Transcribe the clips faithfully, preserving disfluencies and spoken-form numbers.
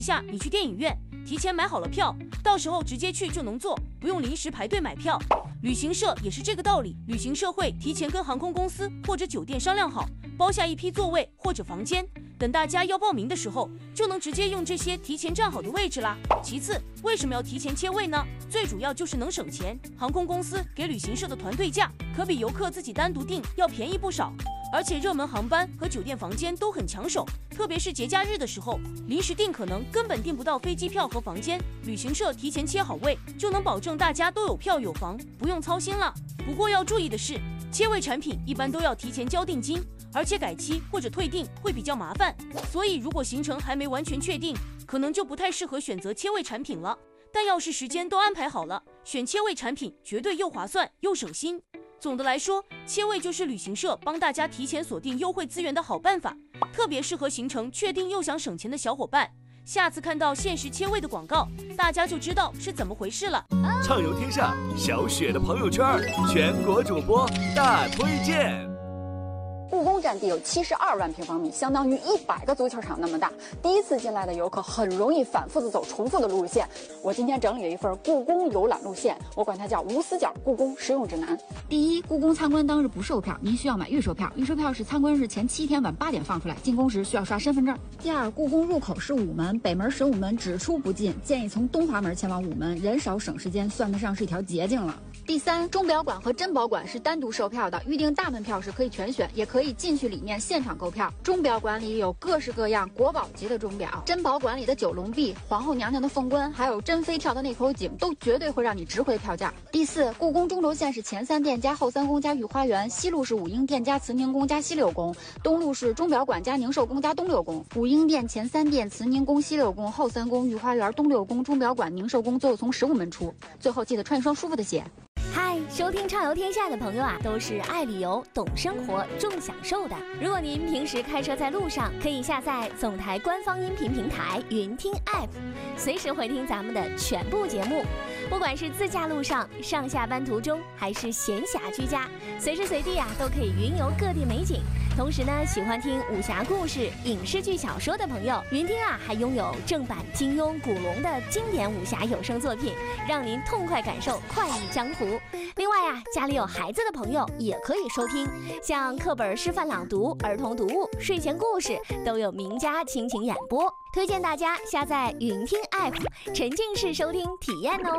下你去电影院提前买好了票，到时候直接去就能坐，不用临时排队买票。旅行社也是这个道理，旅行社会提前跟航空公司或者酒店商量好，包下一批座位或者房间，等大家要报名的时候，就能直接用这些提前占好的位置啦。其次，为什么要提前切位呢？最主要就是能省钱，航空公司给旅行社的团队价可比游客自己单独订要便宜不少。而且热门航班和酒店房间都很抢手，特别是节假日的时候，临时订可能根本订不到飞机票和房间，旅行社提前切好位，就能保证大家都有票有房，不用操心了。不过要注意的是，切位产品一般都要提前交定金，而且改期或者退订会比较麻烦，所以如果行程还没完全确定，可能就不太适合选择切位产品了。但要是时间都安排好了，选切位产品绝对又划算又省心。总的来说，切位就是旅行社帮大家提前锁定优惠资源的好办法，特别适合行程确定又想省钱的小伙伴。下次看到限时切位的广告，大家就知道是怎么回事了。 畅游天下，小雪的朋友圈，全国主播大推荐。 故宫占地有七十二万平方米，相当于一百个足球场那么大。第一次进来的游客很容易反复的走重复的路线。我今天整理了一份故宫游览路线，我管它叫无死角故宫实用指南。 第一，故宫参观当日不售票，您需要买预售票。预售票是参观日前七天晚八点放出来，进宫时需要刷身份证。第二，故宫入口是午门，北门神武门只出不进，建议从东华门前往午门，人少省时间，算得上是一条捷径了。第三，钟表馆和珍宝馆是单独售票的，预定大门票时可以全选，也可以进去里面现场购票。钟表馆里有各式各样国宝级的钟表，珍宝馆里的九龙壁、皇后娘娘的凤冠，还有珍妃跳的那口井，都绝对会让你值回票价。第四，故宫钟楼线是前三殿加后三宫加御花园，西路是武英殿加慈宁宫加西六宫，东路是钟表馆加宁寿宫加东六宫。武英殿前三殿、慈宁宫、西六宫、后三宫、御花园、东六宫、钟表馆、宁寿宫，最后从十五门出。最后记得穿一双舒服的鞋。 嗨，收听畅游天下的朋友啊，都是爱旅游、懂生活、重享受的。如果您平时开车在路上，可以下载总台官方音频平台云听 App， 随时回听咱们的全部节目。不管是自驾路上、上下班途中，还是闲暇居家，随时随地啊都可以云游各地美景。同时呢，喜欢听武侠故事、影视剧、小说的朋友，云听啊还拥有正版金庸、古龙的经典武侠有声作品，让您痛快感受快意江湖。另外啊，家里有孩子的朋友也可以收听，像课本示范朗读、儿童读物、睡前故事都有名家倾情演播，推荐大家下载云听 App， 沉浸式收听体验哦。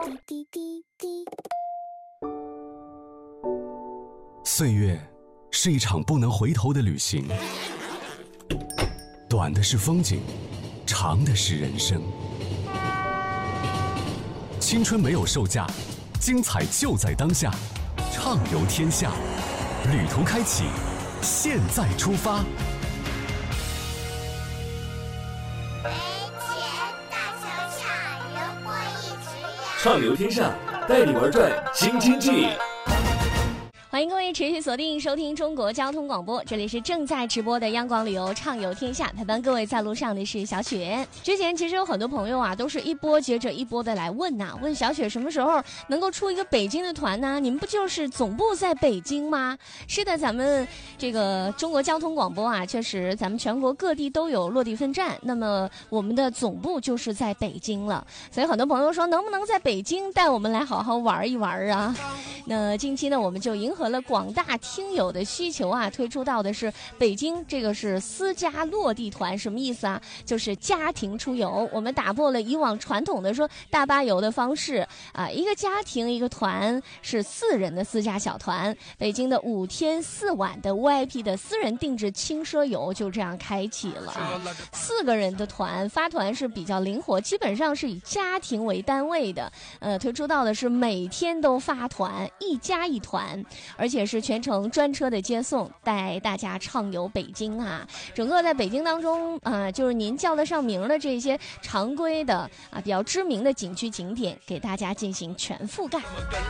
岁月是一场不能回头的旅行，短的是风景，长的是人生。青春没有售价，精彩就在当下，畅游天下，旅途开启，现在出发。 畅游天下，带你玩转新经济。 欢迎各位持续锁定收听中国交通广播，这里是正在直播的央广旅游畅游天下，陪伴各位在路上的是小雪。之前其实有很多朋友啊，都是一波接着一波的来问呐、啊，问小雪什么时候能够出一个北京的团呢？你们不就是总部在北京吗？是的，咱们这个中国交通广播啊，确实咱们全国各地都有落地分站，那么我们的总部就是在北京了。所以很多朋友说，能不能在北京带我们来好好玩一玩啊？那近期呢，我们就迎合了广大听友的需求啊，推出到的是北京这个是私家落地团，什么意思啊？就是家庭出游。我们打破了以往传统的说大巴游的方式啊，一个家庭一个团是四人的私家小团。北京的五天四晚的 V I P 的私人定制轻奢游就这样开启了啊。四个人的团发团是比较灵活，基本上是以家庭为单位的。呃，推出到的是每天都发团，一家一团，而且是全程专车的接送，带大家畅游北京啊。整个在北京当中啊、呃，就是您叫得上名的这些常规的啊比较知名的景区景点，给大家进行全覆盖。